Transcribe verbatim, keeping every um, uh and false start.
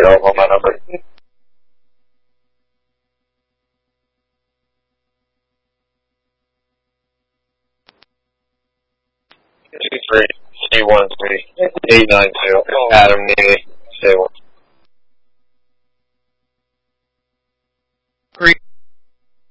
telephone my number. Two three three one three eight nine two. Adam Neely.